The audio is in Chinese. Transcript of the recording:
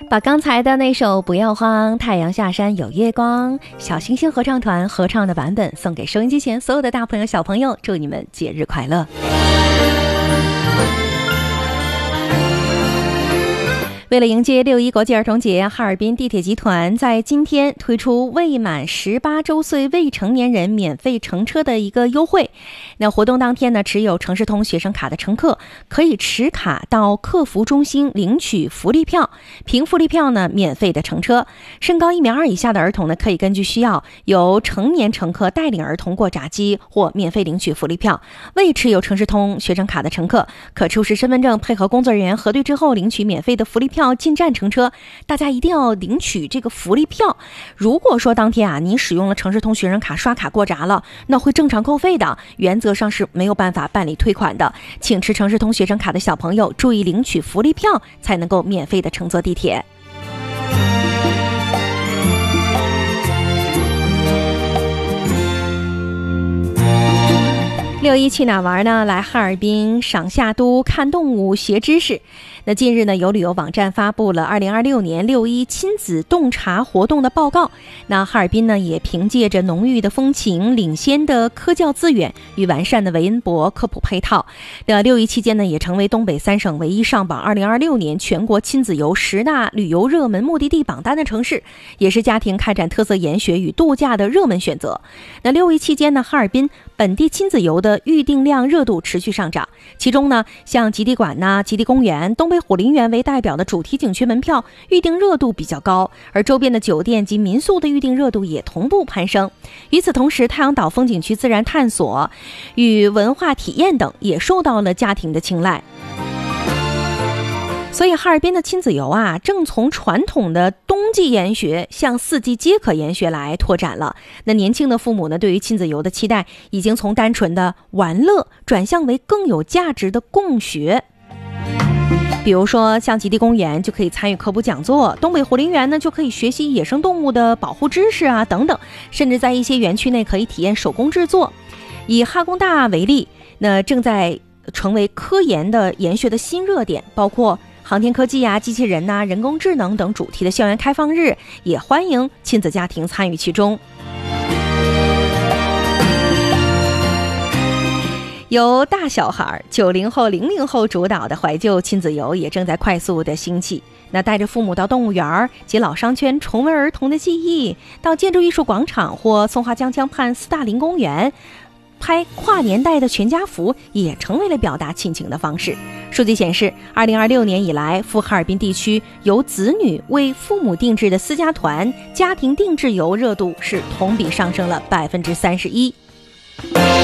把刚才的那首不要慌，太阳下山有月光，小星星合唱团合唱的版本送给收音机前所有的大朋友小朋友，祝你们节日快乐。为了迎接6·1国际儿童节，哈尔滨地铁集团在今天推出未满18周岁未成年人免费乘车的一个优惠。那活动当天呢，持有城市通学生卡的乘客可以持卡到客服中心领取福利票，凭福利票呢免费的乘车。身高1.2米以下的儿童呢，可以根据需要由成年乘客带领儿童过闸机或免费领取福利票。未持有城市通学生卡的乘客可出示身份证，配合工作人员核对之后领取免费的福利票进站乘车。大家一定要领取这个福利票。如果说当天你使用了城市通学生卡刷卡过闸了，那会正常扣费的，原则上是没有办法办理退款的。请持城市通学生卡的小朋友注意领取福利票，才能够免费的乘坐地铁。6·1去哪玩呢？来哈尔滨赏夏都、看动物、学知识。那近日呢，有旅游网站发布了2026年6·1亲子洞察活动的报告。那哈尔滨呢，也凭借着浓郁的风情、领先的科教资源与完善的文博科普配套，那6·1期间呢，也成为东北3省唯一上榜2026年全国亲子游10大旅游热门目的地榜单的城市，也是家庭开展特色研学与度假的热门选择。那6·1期间呢，哈尔滨本地亲子游的预订量热度持续上涨，其中呢，像极地馆极地公园、东北虎林园为代表的主题景区门票预订热度比较高，而周边的酒店及民宿的预订热度也同步攀升。与此同时，太阳岛风景区自然探索与文化体验等也受到了家庭的青睐。所以哈尔滨的亲子游正从传统的冬季研学向4季皆可研学来拓展了。那年轻的父母呢，对于亲子游的期待已经从单纯的玩乐转向为更有价值的共学。比如说像极地公园就可以参与科普讲座，东北虎林园呢就可以学习野生动物的保护知识等等，甚至在一些园区内可以体验手工制作。以哈工大为例，那正在成为科研的研学的新热点，包括航天科技机器人人工智能等主题的校园开放日，也欢迎亲子家庭参与其中。由大小孩、90后、00后主导的怀旧亲子游也正在快速的兴起。那带着父母到动物园及老商圈重温儿童的记忆，到建筑艺术广场或松花江江畔斯大林公园拍跨年代的全家福，也成为了表达亲情的方式。数据显示，2026年以来，赴哈尔滨地区由子女为父母定制的私家团家庭定制游热度是同比上升了31%。